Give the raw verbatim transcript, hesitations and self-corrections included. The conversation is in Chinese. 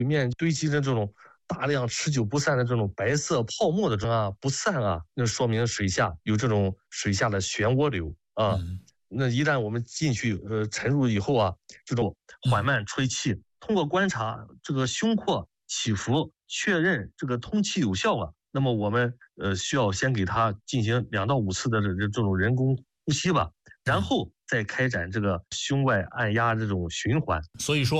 里面堆积着这种大量持久不散的这种白色泡沫的这啊不散啊，那说明水下有这种水下的漩涡流啊。嗯、那一旦我们进去呃沉入以后啊，这种缓慢吹气，通过观察这个胸廓起伏，确认这个通气有效了。那么我们呃需要先给它进行两到五次的这这种人工呼吸吧，然后再开展这个胸外按压这种循环。 所以说